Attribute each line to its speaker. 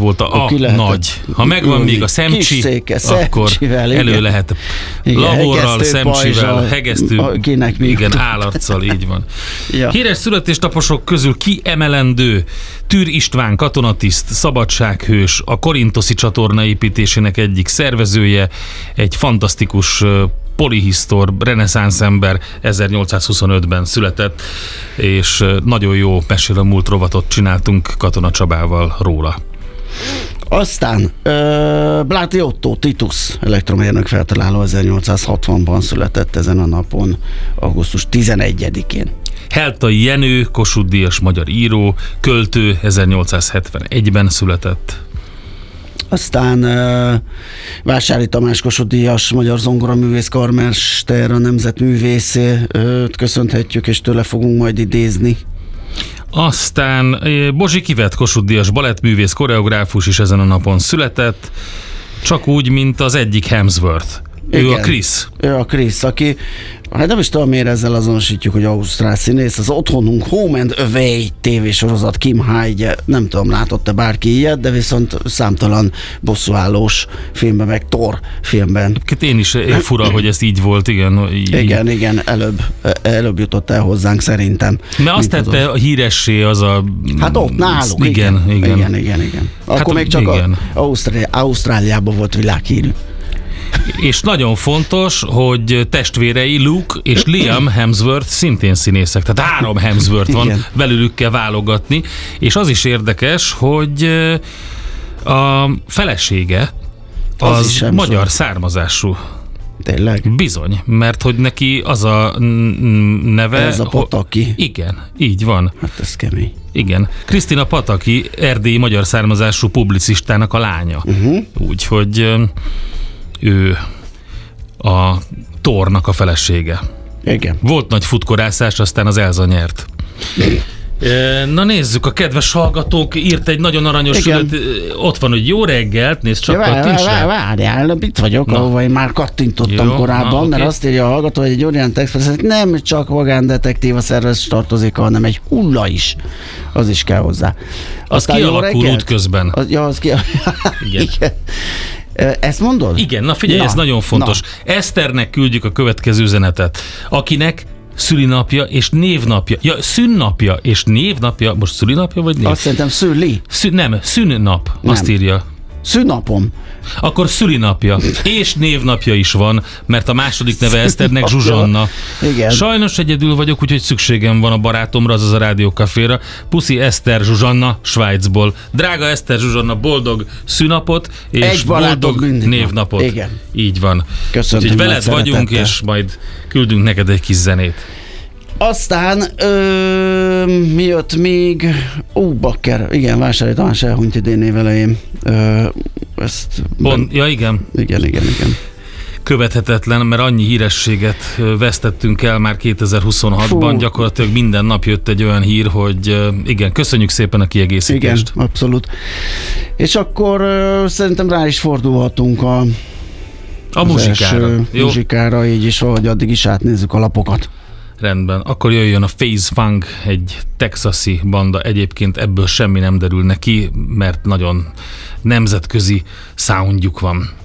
Speaker 1: volt a nagy. Ha megvan még a szemcsi, akkor elő lehet laborral, szemcsivel, hegesztő, igen, állarccal, így van. Ja. Híres születésnaposok közül kiemelendő: Tűr István, katonatiszt, szabadsághős, a Korintoszi csatorna építésének egyik szervezője, egy fantasztikus polihisztor, reneszánsz ember, 1825-ben született, és nagyon jó Mesél a múlt rovatot csináltunk Katona Csabával róla.
Speaker 2: Aztán Bláti Otto, Titus, elektromérnök feltaláló, 1860-ban született ezen a napon, augusztus 11-én.
Speaker 1: Heltai Jenő, Kossuth-díjas magyar író, költő, 1871-ben született.
Speaker 2: Aztán Vásári Tamás, Kossuth-díjas magyar zongoraművész, karmester, a nemzetművészét köszönhetjük, és tőle fogunk majd idézni.
Speaker 1: Aztán Bozsik Ivett, Kossuth-díjas balettművész, koreográfus is ezen a napon született, csak úgy, mint az egyik Hemsworth. Igen, ő a Chris.
Speaker 2: Ő a Chris, aki, hát nem is tudom, miért ezzel azonosítjuk, hogy ausztrál színész. Az Otthonunk Home and Away tévésorozat Kim Hyde, nem tudom, látott-e bárki ilyet, de viszont számtalan bosszúállós filmben, meg Thor filmben.
Speaker 1: Én is fura, hogy ez így volt, igen.
Speaker 2: Igen, előbb jutott el hozzánk szerintem.
Speaker 1: Mert azt tette a híressé az a...
Speaker 2: Hát ott náluk, igen. Akkor hát, még csak Ausztráliában volt világhírű.
Speaker 1: És nagyon fontos, hogy testvérei Luke és Liam Hemsworth szintén színészek. Tehát 3 Hemsworth van, belőlük kell válogatni. És az is érdekes, hogy a felesége az magyar származású.
Speaker 2: Tényleg?
Speaker 1: Bizony, mert hogy neki az a neve...
Speaker 2: Ez a Pataki.
Speaker 1: Igen, így van.
Speaker 2: Hát ez kemény.
Speaker 1: Igen. Krisztina Pataki, erdélyi magyar származású publicistának a lánya. Úgyhogy... ő a Thornak a felesége.
Speaker 2: Igen.
Speaker 1: Volt nagy futkorászás, aztán az Elza nyert. Na nézzük, a kedves hallgatók írt egy nagyon aranyos, ott van, hogy jó reggelt, nézd csak, kattints rá.
Speaker 2: Várjál, itt vagyok, ahova én már kattintottam korábban, mert azt írja a hallgató, hogy egy olyan text, hogy nem csak magándetektív a szervezet tartozik, hanem egy hulla is. Az is kell hozzá.
Speaker 1: Az kialakul útközben.
Speaker 2: Igen. Ezt mondod?
Speaker 1: Igen, na figyelj, ez nagyon fontos. Eszternek küldjük a következő üzenetet, akinek szülinapja és névnapja. Ja, szünnapja és névnapja. Most szülinapja vagy név?
Speaker 2: Azt szerintem szüli.
Speaker 1: Nem, szünnap. Azt írja.
Speaker 2: Szünnapom.
Speaker 1: Akkor szülinapja. És névnapja is van, mert a második neve Eszternek Zsuzsanna.
Speaker 2: Igen.
Speaker 1: Sajnos egyedül vagyok, úgyhogy szükségem van a barátomra, azaz a rádiókaféra. Puszi Eszter Zsuzsanna, Svájcból. Drága Eszter Zsuzsanna, boldog szünapot és boldog névnapot.
Speaker 2: Igen.
Speaker 1: Így van.
Speaker 2: Köszönöm.
Speaker 1: Úgyhogy veled vagyunk, és majd küldünk neked egy kis zenét.
Speaker 2: Aztán mi jött még? Bakker, igen, Vásári Tamás elhunyt idén évelején.
Speaker 1: Ja, igen.
Speaker 2: Igen.
Speaker 1: Követhetetlen, mert annyi hírességet vesztettünk el már 2026-ban, gyakorlatilag minden nap jött egy olyan hír, hogy igen, köszönjük szépen a kiegészítést.
Speaker 2: Igen, abszolút. És akkor szerintem rá is fordulhatunk a muzsikára, így is, hogy addig is átnézzük a lapokat.
Speaker 1: Rendben, akkor jöjjön a Phase Funk, egy texasi banda. Egyébként ebből semmi nem derül neki, mert nagyon nemzetközi soundjuk van.